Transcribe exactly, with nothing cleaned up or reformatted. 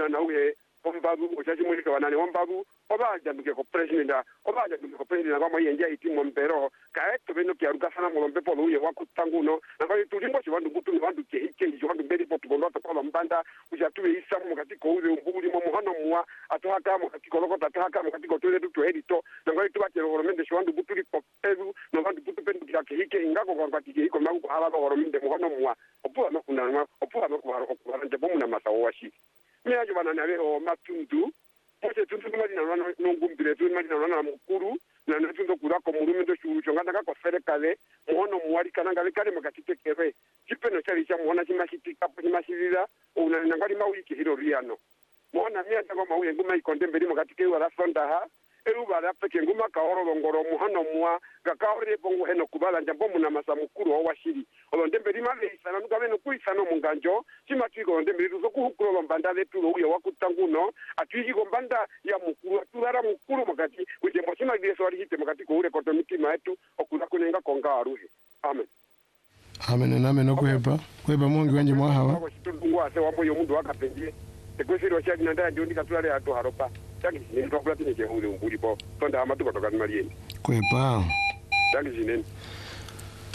muna nauye ombabu ochachi muri ka banane ombabu obaja nduke ko president obaja nduke ko president ngwa yenja itimo mpero ka eto beno kya ruka sana molombe polo uye wakutanguno nanga tulimbo chiwandu gutu wandu ke ike chiwandu beri potu kondo to mbanda ujatuwe isa mu katiko uze umbuli mu muhano muwa atohaka mu katiko lokota atohaka mu katiko tole tu edito nanga itu bakero goromende chiwandu gutu lipo peru no wandu gutu pendu kya ke ike ingako kwa katike iko magu hala goromende muhano muwa opuwa no kunana opuwa no kwa kwa nje bomu na masawo washi mina jo banana lero matundu pote tundu mali na wana nongumbire tundu mali na wana mukuru na natundu kura ko murume ndo shuru chonganda ka ko serikale muhono muwali kana ngale kale makatitekere chipeno chali cha muhona chimashitika po chimashirira una nangwali mawiki hiro riano muhona mia tango mawuye nguma ikonde mberi makatike wala sonda ha eruba la peke nguma ka oro ngoro muhano muwa gakaore bongo heno kubala njambo muna masa mukuru wa washiri olonde mberi male isana nukabe no kuisano munganjo chimatiko onde mberi zo kuhukuro lombanda letu uye wakutanguno atwiji gombanda ya mukuru turara mukuru makati ujembo chima biso wali hite makati ko ure koto mitima yetu okula kunenga konga aruhe amen amen amen okweba kweba mungi wenje mwahawa ko chitungwa se wambo yo mundu wakapendie tekwesiro wa chagi nanda ndi katulale atu haropa chagi ni ndo kula tine je ule umbuli po tonda amatu kotoka malieni kweba chagi jineni